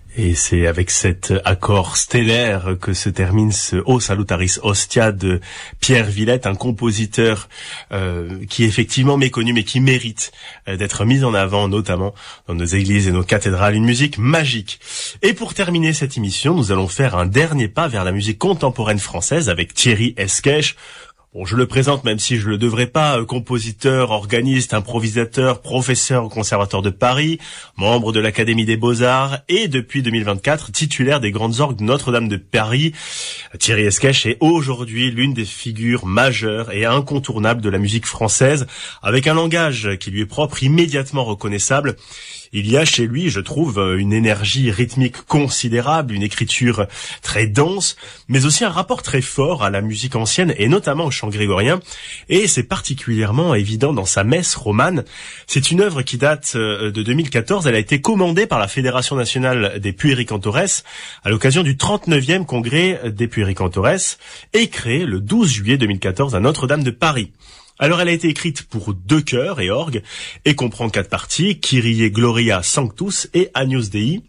Et c'est avec cet accord stellaire que se termine ce O Salutaris Ostia de Pierre Villette, un compositeur qui est effectivement méconnu mais qui mérite d'être mis en avant, notamment dans nos églises et nos cathédrales. Une musique magique. Et pour terminer cette émission, nous allons faire un dernier pas vers la musique contemporaine française avec Thierry Esquèche. Bon, je le présente même si je le devrais pas, compositeur, organiste, improvisateur, professeur au Conservatoire de Paris, membre de l'Académie des Beaux-Arts et depuis 2024 titulaire des grandes orgues de Notre-Dame de Paris. Thierry Esquèche est aujourd'hui l'une des figures majeures et incontournables de la musique française, avec un langage qui lui est propre, immédiatement reconnaissable. Il y a chez lui, je trouve, une énergie rythmique considérable, une écriture très dense, mais aussi un rapport très fort à la musique ancienne et notamment au chant grégorien. Et c'est particulièrement évident dans sa messe romane. C'est une œuvre qui date de 2014. Elle a été commandée par la Fédération nationale des puéricantores à l'occasion du 39e congrès des puéricantores et créée le 12 juillet 2014 à Notre-Dame de Paris. Alors elle a été écrite pour 2 chœurs et orgue et comprend 4 parties, Kyrie Gloria Sanctus et Agnus Dei.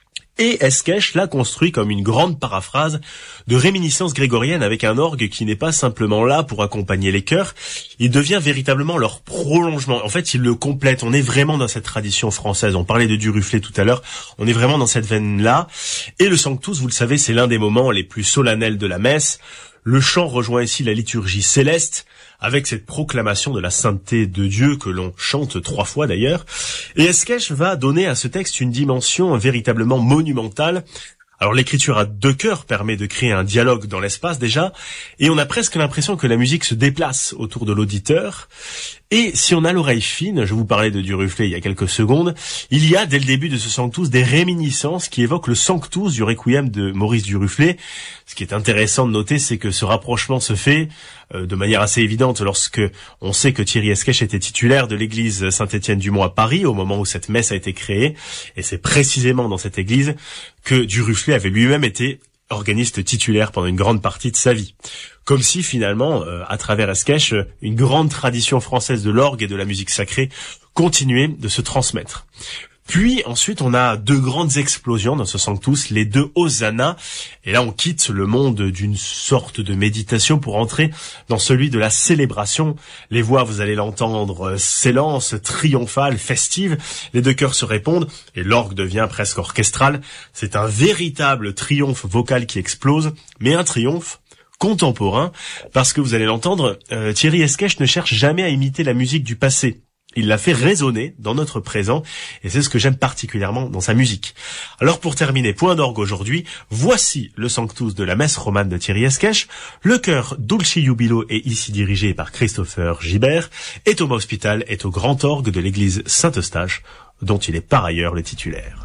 Et Esquèche l'a construit comme une grande paraphrase de réminiscence grégorienne avec un orgue qui n'est pas simplement là pour accompagner les chœurs, il devient véritablement leur prolongement. En fait, il le complète. On est vraiment dans cette tradition française. On parlait de Duruflé tout à l'heure. On est vraiment dans cette veine-là. Et le Sanctus, vous le savez, c'est l'un des moments les plus solennels de la messe. Le chant rejoint ici la liturgie céleste, avec cette proclamation de la sainteté de Dieu que l'on chante 3 fois d'ailleurs. Et Esquèche va donner à ce texte une dimension véritablement monumentale. Alors l'écriture à 2 chœurs permet de créer un dialogue dans l'espace déjà, et on a presque l'impression que la musique se déplace autour de l'auditeur. Et si on a l'oreille fine, je vous parlais de Duruflé il y a quelques secondes, il y a dès le début de ce Sanctus des réminiscences qui évoquent le Sanctus du Requiem de Maurice Duruflé. Ce qui est intéressant de noter, c'est que ce rapprochement se fait de manière assez évidente lorsque on sait que Thierry Esquèche était titulaire de l'église Saint-Étienne-du-Mont à Paris au moment où cette messe a été créée. Et c'est précisément dans cette église que Duruflé avait lui-même été organiste titulaire pendant une grande partie de sa vie. Comme si finalement, à travers Esquèche, une grande tradition française de l'orgue et de la musique sacrée continuait de se transmettre. Puis ensuite, on a 2 grandes explosions dans ce Sanctus, les 2 Hosanna. Et là, on quitte le monde d'une sorte de méditation pour entrer dans celui de la célébration. Les voix, vous allez l'entendre, s'élancent, triomphales, festives. Les 2 chœurs se répondent et l'orgue devient presque orchestral. C'est un véritable triomphe vocal qui explose, mais un triomphe contemporain, parce que vous allez l'entendre, Thierry Esquèche ne cherche jamais à imiter la musique du passé. Il l'a fait résonner dans notre présent, et c'est ce que j'aime particulièrement dans sa musique. Alors pour terminer, point d'orgue aujourd'hui, voici le Sanctus de la messe romane de Thierry Esquèche. Le chœur Dulci Jubilo est ici dirigé par Christopher Gibert, et Thomas Hospital est au grand orgue de l'église Saint-Eustache, dont il est par ailleurs le titulaire.